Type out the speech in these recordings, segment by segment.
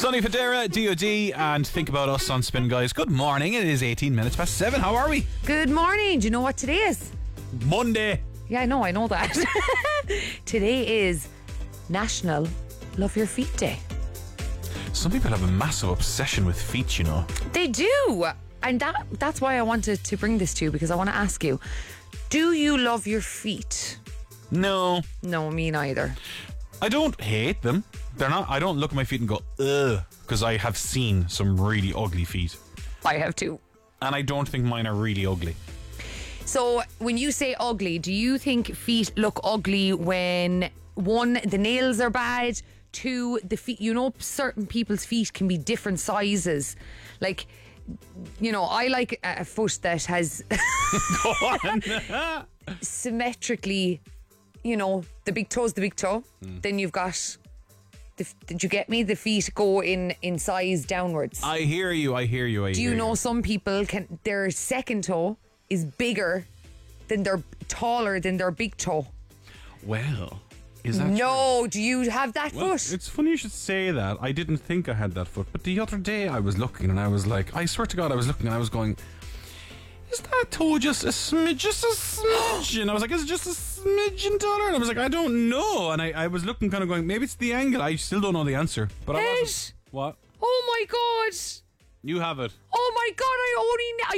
Sonny Federa, DOD, and Think About Us on Spin, guys. Good morning. It is 18 minutes past 7. How are we? Good morning. Do you know what today is? Monday. Yeah, I know that. Today is National Love Your Feet Day. Some people have a massive obsession with feet, you know. They do. And that's why I wanted to bring this to you, because I want to ask you, do you love your feet? No. No, me neither. I don't hate them. They're not. I don't look at my feet and go, ugh, because I have seen some really ugly feet. I have too. And I don't think mine are really ugly. So when you say ugly, do you think feet look ugly when, one, the nails are bad, two, the feet, you know, certain people's feet can be different sizes. Like, you know, I like a foot that has Go on. symmetrically, you know, the big toe's the big toe. Then you've got, did you get me? The feet go in size downwards. I hear you. Do you know some people their second toe is bigger than taller than their big toe? Well, is that No, do you have that Well, foot? it's funny you should say that. I didn't think I had that foot, but the other day I was looking and I was like, I swear to God, I was looking and I was going, is that toe just a smidge? And I was like, is it just a smidgen taller? And I was like, I don't know. And I was looking kind of going, maybe it's the angle. I still don't know the answer. But I wasn't. What? Oh my God. You have it. Oh my God, I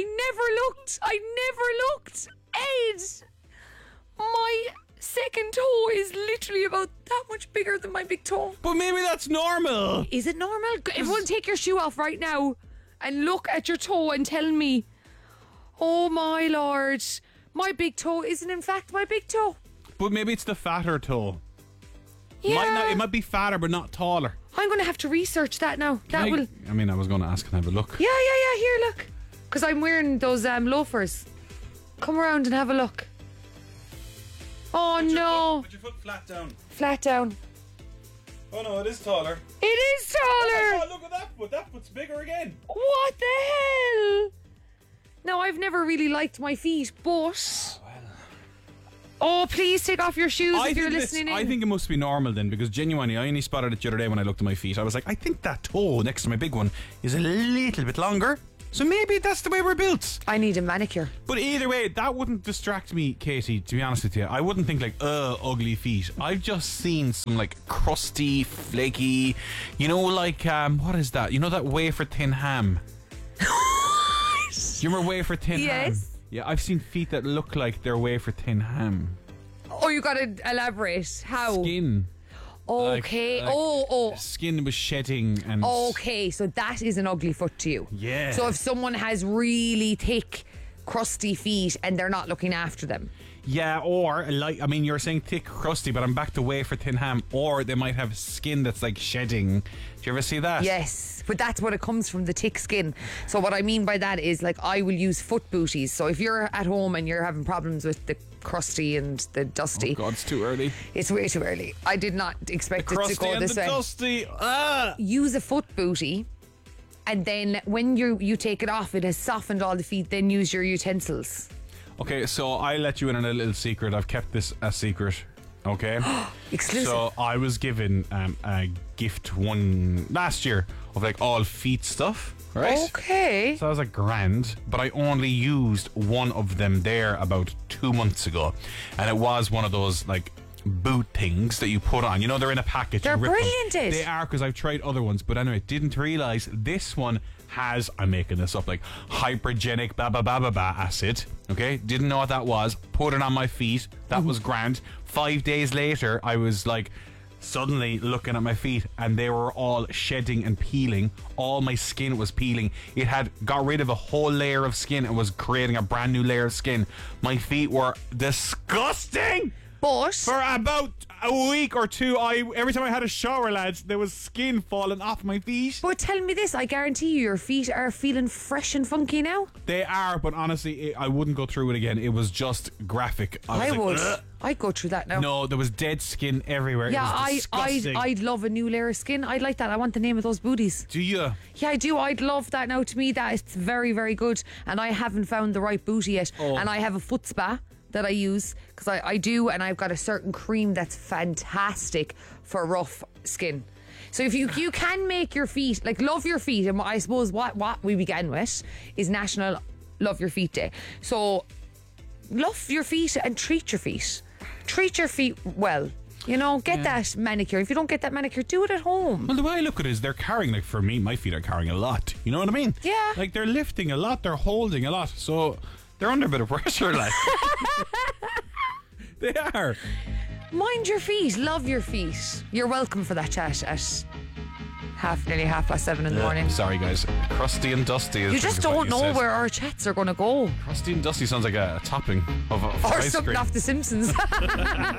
never looked. Ed, my second toe is literally about that much bigger than my big toe. But maybe that's normal. Is it normal? Everyone take your shoe off right now and look at your toe and tell me, oh my Lord, my big toe isn't in fact my big toe. But maybe it's the fatter toe. Yeah. It might be fatter, but not taller. I'm going to have to research that now. I was going to ask and have a look. Yeah, here, look. Because I'm wearing those loafers. Come around and have a look. Oh, no. Put your foot flat down. Flat down. Oh, no, it is taller. It is taller. Oh, look at that foot. That foot's bigger again. What the hell? Now, I've never really liked my feet, but... Oh, please take off your shoes if you're listening in. I think it must be normal then, because genuinely, I only spotted it the other day when I looked at my feet. I was like, I think that toe next to my big one is a little bit longer. So maybe that's the way we're built. I need a manicure. But either way, that wouldn't distract me, Katie, to be honest with you. I wouldn't think like, ugly feet. I've just seen some like crusty, flaky, you know, like, what is that? You know that wafer thin ham? Do you remember wafer thin ham? Yes. Yeah, I've seen feet that look like they're wafer thin ham. Oh, you gotta elaborate. How? Skin. Okay. Like skin was shedding and... Okay, so that is an ugly foot to you. Yeah. So if someone has really thick, crusty feet and they're not looking after them. Yeah, or like, I mean, you're saying thick, crusty, but I'm back to wafer thin ham. Or they might have skin that's like shedding. Do you ever see that? Yes, but that's what it comes from, the thick skin. So what I mean by that is, like, I will use foot booties. So if you're at home and you're having problems with the crusty and the dusty. Oh God, it's too early. It's way too early. I did not expect it to go this way. Dusty. Use a foot booty, and then when you take it off, it has softened all the feet. Then use your utensils. Okay, so I let you in on a little secret. I've kept this a secret. Okay. Exclusive. So I was given a gift last year of like all feet stuff. Right? Okay. So I was like, grand, but I only used one of them there about 2 months ago, and it was one of those like boot things that you put on. You know, they're in a package. They're you rip brilliant. them. They are, because I've tried other ones, but anyway, didn't realise this one has, I'm making this up, like hypergenic acid. Okay, didn't know what that was. Put it on my feet. That was grand. 5 days later, I was like suddenly looking at my feet and they were all shedding and peeling. All my skin was peeling. It had got rid of a whole layer of skin and was creating a brand new layer of skin. My feet were disgusting. But for about a week or two, every time I had a shower, lads, there was skin falling off my feet. But tell me this, I guarantee you your feet are feeling fresh and funky now. They are, but honestly, I wouldn't go through it again. It was just graphic. I would. I'd go through that now. No, there was dead skin everywhere. Yeah, it was disgusting. I'd love a new layer of skin. I'd like that. I want the name of those booties. Do you? Yeah, I do. I'd love that. Now, to me, that is very, very good. And I haven't found the right booty yet. Oh. And I have a foot spa that I use, because I do, and I've got a certain cream that's fantastic for rough skin. So if you can make your feet, like love your feet, and I suppose what we began with is National Love Your Feet Day. So love your feet and treat your feet. Treat your feet well. You know, get that manicure. If you don't get that manicure, do it at home. Well, the way I look at it is they're carrying, like for me, my feet are carrying a lot. You know what I mean? Yeah. Like they're lifting a lot, they're holding a lot. So they're under a bit of pressure, like. They are. Mind your feet. Love your feet. You're welcome for that chat at nearly 7:30 in the morning. Sorry, guys. Crusty and Dusty is You just don't know where our chats are going to go. Crusty and Dusty sounds like a topping of Or ice something cream. off The Simpsons.